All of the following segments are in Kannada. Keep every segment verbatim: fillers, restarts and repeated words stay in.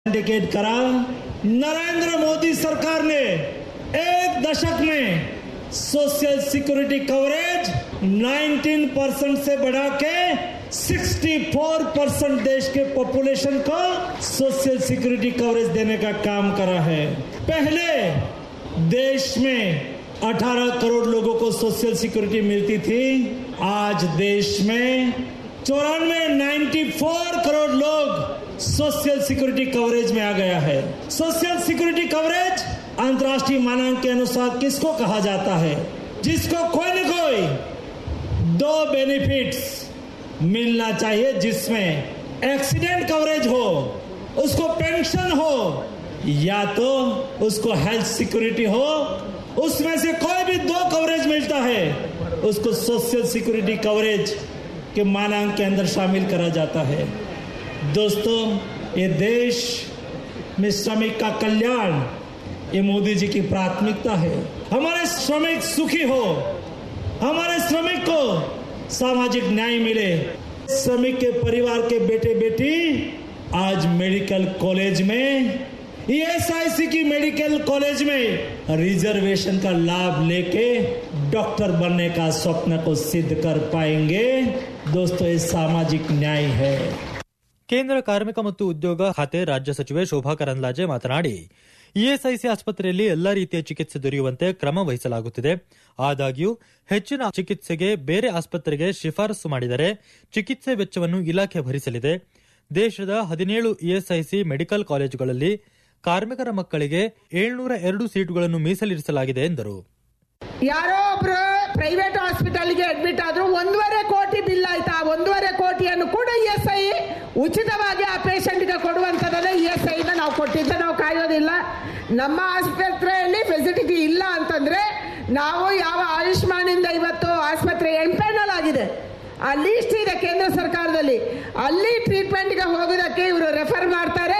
इंडिकेट करा, नरेंद्र मोदी सरकार ने एक दशक में सोशल सिक्योरिटी कवरेज उन्नीस परसेंट से बढ़ा के चौंसठ परसेंट देश के पॉपुलेशन को सोशल सिक्योरिटी कवरेज देने का काम करा है। पहले देश में अठारह करोड़ लोगों को सोशल सिक्योरिटी मिलती थी, आज देश में चौरानवे नाइन्टी फोर करोड़ लोग सोशल सिक्योरिटी कवरेज में आ गया है। सोशल सिक्योरिटी कवरेज अंतर्राष्ट्रीय मानक के अनुसार किसको कहा जाता है? जिसको कोई न कोई दो बेनिफिट्स मिलना चाहिए, जिसमें एक्सीडेंट कवरेज हो, उसको पेंशन हो, या तो उसको हेल्थ सिक्योरिटी हो। उसमें से कोई भी दो कवरेज मिलता है, उसको सोशल सिक्योरिटी कवरेज के मानक के अंदर शामिल करा जाता है। दोस्तों, ये देश में श्रमिक का कल्याण ये मोदी जी की प्राथमिकता है। हमारे श्रमिक सुखी हो, हमारे श्रमिक को सामाजिक न्याय मिले। श्रमिक के परिवार के बेटे बेटी आज मेडिकल कॉलेज में, ईएसआईसी की मेडिकल कॉलेज में रिजर्वेशन का लाभ लेके डॉक्टर बनने का स्वप्न को सिद्ध कर पाएंगे। दोस्तों, ये सामाजिक न्याय है। ಕೇಂದ್ರ ಕಾರ್ಮಿಕ ಮತ್ತು ಉದ್ಯೋಗ ಖಾತೆ ರಾಜ್ಯ ಸಚಿವೆ ಶೋಭಾ ಕರಂದ್ಲಾಜೆ ಮಾತನಾಡಿ, ಇಎಸ್ಐಸಿ ಆಸ್ಪತ್ರೆಯಲ್ಲಿ ಎಲ್ಲಾ ರೀತಿಯ ಚಿಕಿತ್ಸೆ ದೊರೆಯುವಂತೆ ಕ್ರಮ ವಹಿಸಲಾಗುತ್ತಿದೆ. ಆದಾಗ್ಯೂ ಹೆಚ್ಚಿನ ಚಿಕಿತ್ಸೆಗೆ ಬೇರೆ ಆಸ್ಪತ್ರೆಗೆ ಶಿಫಾರಸು ಮಾಡಿದರೆ ಚಿಕಿತ್ಸೆ ವೆಚ್ಚವನ್ನು ಇಲಾಖೆ ಭರಿಸಲಿದೆ. ದೇಶದ ಹದಿನೇಳು ಇಎಸ್ಐಸಿ ಮೆಡಿಕಲ್ ಕಾಲೇಜುಗಳಲ್ಲಿ ಕಾರ್ಮಿಕರ ಮಕ್ಕಳಿಗೆ ಏಳ್ನೂರ ಎರಡು ಸೀಟುಗಳನ್ನು ಮೀಸಲಿರಿಸಲಾಗಿದೆ ಎಂದರು. ಯಾರೋ ಒಬ್ರು ಪ್ರೈವೇಟ್ ಹಾಸ್ಪಿಟಲ್ಗೆ ಅಡ್ಮಿಟ್ ಆದ್ರೂ ಒಂದೂವರೆ ಕೋಟಿ ಬಿಲ್ ಆಯ್ತಾ, ಒಂದೂವರೆ ಕೋಟಿಯನ್ನು ಕೂಡ ಇಎಸ್ಐ ಉಚಿತವಾಗಿ ಆ ಪೇಷಂಟ್ಗೆ ಕೊಡುವಂತದನ್ನ ಇಎಸ್ಐ ನಾವು ಕೊಟ್ಟಿದ್ದ ನಾವು ಕಾಯೋದಿಲ್ಲ. ನಮ್ಮ ಆಸ್ಪತ್ರೆಯಲ್ಲಿ ಫೆಸಿಲಿಟಿ ಇಲ್ಲ ಅಂತಂದ್ರೆ ನಾವು ಯಾವ ಆಯುಷ್ಮಾನಿಂದ ಇವತ್ತು ಆಸ್ಪತ್ರೆ ಎಂಪೆನಲ್ ಆಗಿದೆ, ಆ ಲೀಸ್ಟ್ ಇದೆ ಕೇಂದ್ರ ಸರ್ಕಾರದಲ್ಲಿ, ಅಲ್ಲಿ ಟ್ರೀಟ್ಮೆಂಟ್ಗೆ ಹೋಗೋದಕ್ಕೆ ಇವರು ರೆಫರ್ ಮಾಡ್ತಾರೆ.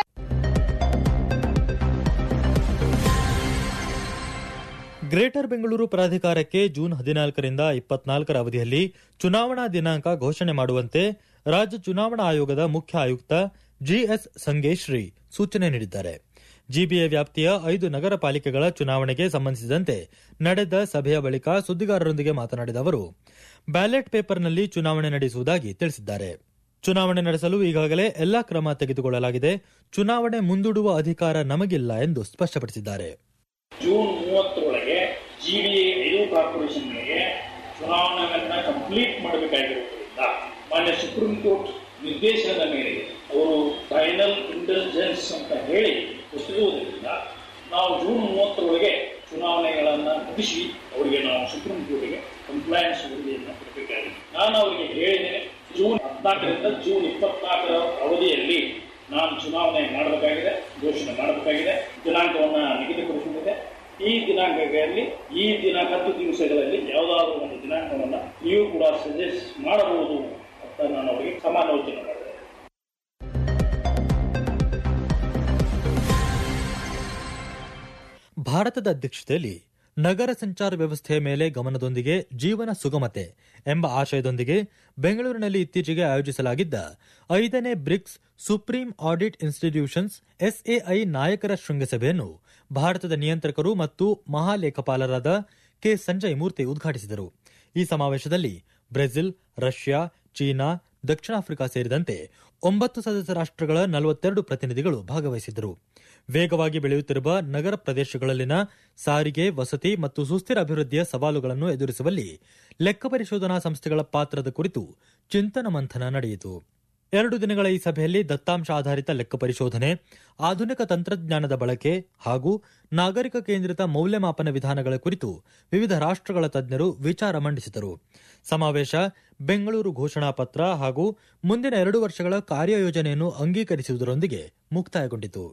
ಗ್ರೇಟರ್ ಬೆಂಗಳೂರು ಪ್ರಾಧಿಕಾರಕ್ಕೆ ಜೂನ್ ಹದಿನಾಲ್ಕರಿಂದ ಇಪ್ಪತ್ನಾಲ್ಕರ ಅವಧಿಯಲ್ಲಿ ಚುನಾವಣಾ ದಿನಾಂಕ ಘೋಷಣೆ ಮಾಡುವಂತೆ ರಾಜ್ಯ ಚುನಾವಣಾ ಆಯೋಗದ ಮುಖ್ಯ ಆಯುಕ್ತ ಜಿಎಸ್ ಸಂಗೇಶ್ರೀ ಸೂಚನೆ ನೀಡಿದ್ದಾರೆ. ಜಿಬಿಎ ವ್ಯಾಪ್ತಿಯ ಐದು ನಗರ ಪಾಲಿಕೆಗಳ ಚುನಾವಣೆಗೆ ಸಂಬಂಧಿಸಿದಂತೆ ನಡೆದ ಸಭೆಯ ಬಳಿಕ ಸುದ್ದಿಗಾರರೊಂದಿಗೆ ಮಾತನಾಡಿದ ಅವರು, ಬ್ಯಾಲೆಟ್ ಪೇಪರ್ನಲ್ಲಿ ಚುನಾವಣೆ ನಡೆಸುವುದಾಗಿ ತಿಳಿಸಿದ್ದಾರೆ. ಚುನಾವಣೆ ನಡೆಸಲು ಈಗಾಗಲೇ ಎಲ್ಲಾ ಕ್ರಮ ತೆಗೆದುಕೊಳ್ಳಲಾಗಿದೆ. ಚುನಾವಣೆ ಮುಂದೂಡುವ ಅಧಿಕಾರ ನಮಗಿಲ್ಲ ಎಂದು ಸ್ಪಷ್ಟಪಡಿಸಿದ್ದಾರೆ. ಜೂನ್ ಮೂವತ್ತರೊಳಗೆ ಜಿಬಿಎ ಐದು ಕಾರ್ಪೊರೇಷನ್ಗಳಿಗೆ ಚುನಾವಣೆಯನ್ನ ಕಂಪ್ಲೀಟ್ ಮಾಡಬೇಕಾಗಿರುವುದರಿಂದ ಮಾನ್ಯ ಸುಪ್ರೀಂ ಕೋರ್ಟ್ ನಿರ್ದೇಶನದ ಮೇರೆಗೆ ಅವರು ಫೈನಲ್ ಇಂಟೆಲಿಜೆನ್ಸ್ ಅಂತ ಹೇಳಿ ಹೊಸದುವುದರಿಂದ ನಾವು ಜೂನ್ ಮೂವತ್ತರೊಳಗೆ ಚುನಾವಣೆಗಳನ್ನ ಮುಗಿಸಿ ಅವರಿಗೆ ನಾವು ಸುಪ್ರೀಂ ಕೋರ್ಟ್ಗೆ ಕಂಪ್ಲೈನ್ಸ್ ವರದಿಯನ್ನು ಕೊಡಬೇಕಾಗಿದೆ. ನಾನು ಅವರಿಗೆ ಹೇಳಿದ್ದೇನೆ, ಜೂನ್ ಹದಿನಾಲ್ಕರಿಂದ ಜೂನ್ ಇಪ್ಪತ್ನಾಲ್ಕರ ಅವಧಿಯಲ್ಲಿ ನಾನು ಚುನಾವಣೆ ಮಾಡಬೇಕಾಗಿದೆ, ಘೋಷಣೆ ಮಾಡಬೇಕಾಗಿದೆ, ದಿನಾಂಕವನ್ನು ನಿಗದಿಪಡಿಸಿದೆ. ಈ ದಿನಾಂಕಗಳಲ್ಲಿ ಈ ದಿನ ಹತ್ತು ದಿವಸಗಳಲ್ಲಿ ಯಾವುದಾದ್ರೂ ಒಂದು ದಿನಾಂಕವನ್ನು ನೀವು ಕೂಡ ಸಜೆಸ್ಟ್ ಮಾಡಬಹುದು ಅಂತ ನಾನು ಅವರಿಗೆ ಸಮಾಲೋಚನೆ ಮಾಡಿದೆ. ಭಾರತದ ಅಧ್ಯಕ್ಷತೆಯಲ್ಲಿ ನಗರ ಸಂಚಾರ ವ್ಯವಸ್ಥೆಯ ಮೇಲೆ ಗಮನದೊಂದಿಗೆ ಜೀವನ ಸುಗಮತೆ ಎಂಬ ಆಶಯದೊಂದಿಗೆ ಬೆಂಗಳೂರಿನಲ್ಲಿ ಇತ್ತೀಚೆಗೆ ಆಯೋಜಿಸಲಾಗಿದ್ದ ಐದನೇ BRICS supreme audit institutions SAI ನಾಯಕರ ಶೃಂಗಸಭೆಯನ್ನು ಭಾರತದ ನಿಯಂತ್ರಕರು ಮತ್ತು ಮಹಾಲೇಖಪಾಲರಾದ ಕೆ ಸಂಜಯ್ ಮೂರ್ತಿ ಉದ್ಘಾಟಿಸಿದರು. ಈ ಸಮಾವೇಶದಲ್ಲಿ ಬ್ರೆಜಿಲ್, ರಷ್ಯಾ, ಚೀನಾ, ದಕ್ಷಿಣ ಆಫ್ರಿಕಾ ಸೇರಿದಂತೆ ಒಂಬತ್ತು ಸದಸ್ಯ ರಾಷ್ಟ್ರಗಳ ನಲವತ್ತೆರಡು ಪ್ರತಿನಿಧಿಗಳು ಭಾಗವಹಿಸಿದ್ದರು. ವೇಗವಾಗಿ ಬೆಳೆಯುತ್ತಿರುವ ನಗರ ಪ್ರದೇಶಗಳಲ್ಲಿನ ಸಾರಿಗೆ, ವಸತಿ ಮತ್ತು ಸುಸ್ಥಿರ ಅಭಿವೃದ್ಧಿಯ ಸವಾಲುಗಳನ್ನು ಎದುರಿಸುವಲ್ಲಿ ಲೆಕ್ಕ ಪರಿಶೋಧನಾ ಸಂಸ್ಥೆಗಳ ಪಾತ್ರದ ಕುರಿತು ಚಿಂತನ ಮಂಥನ ನಡೆಯಿತು. ಎರಡು ದಿನಗಳ ಈ ಸಭೆಯಲ್ಲಿ ದತ್ತಾಂಶ ಆಧಾರಿತ ಲೆಕ್ಕ ಪರಿಶೋಧನೆ, ಆಧುನಿಕ ತಂತ್ರಜ್ಞಾನದ ಬಳಕೆ ಹಾಗೂ ನಾಗರಿಕ ಕೇಂದ್ರಿತ ಮೌಲ್ಯಮಾಪನ ವಿಧಾನಗಳ ಕುರಿತು ವಿವಿಧ ರಾಷ್ಟ್ರಗಳ ತಜ್ಞರು ವಿಚಾರ ಮಂಡಿಸಿದರು. ಸಮಾವೇಶ ಬೆಂಗಳೂರು ಘೋಷಣಾ ಪತ್ರ ಹಾಗೂ ಮುಂದಿನ ಎರಡು ವರ್ಷಗಳ ಕಾರ್ಯಯೋಜನೆಯನ್ನು ಅಂಗೀಕರಿಸುವುದರೊಂದಿಗೆ ಮುಕ್ತಾಯಗೊಂಡಿತು.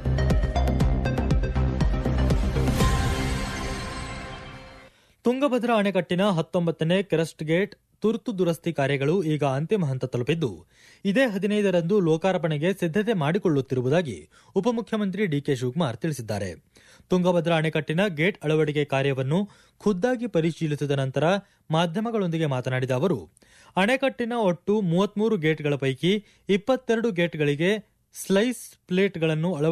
ತುಂಗಭದ್ರಾ ಅಣೆಕಟ್ಟಿನ ಹತ್ತೊಂಬತ್ತನೇ ಕ್ರಸ್ಟ್ ಗೇಟ್ ತುರ್ತು ದುರಸ್ತಿ ಕಾರ್ಯಗಳು ಈಗ ಅಂತಿಮ ಹಂತ ತಲುಪಿದ್ದು, ಇದೇ ಹದಿನೈದರಂದು ಲೋಕಾರ್ಪಣೆಗೆ ಸಿದ್ದತೆ ಮಾಡಿಕೊಳ್ಳುತ್ತಿರುವುದಾಗಿ ಉಪಮುಖ್ಯಮಂತ್ರಿ ಡಿಕೆ ಶಿವಕುಮಾರ್ ತಿಳಿಸಿದ್ದಾರೆ. ತುಂಗಭದ್ರಾ ಅಣೆಕಟ್ಟಿನ ಗೇಟ್ ಅಳವಡಿಕೆ ಕಾರ್ಯವನ್ನು ಖುದ್ದಾಗಿ ಪರಿಶೀಲಿಸಿದ ನಂತರ ಮಾಧ್ಯಮಗಳೊಂದಿಗೆ ಮಾತನಾಡಿದ ಅವರು, ಅಣೆಕಟ್ಟಿನ ಒಟ್ಟು ಮೂವತ್ಮೂರು ಗೇಟ್ಗಳ ಪೈಕಿ ಇಪ್ಪತ್ತೆರಡು ಗೇಟ್ಗಳಿಗೆ ಸ್ಲೈಸ್ ಪ್ಲೇಟ್ಗಳನ್ನು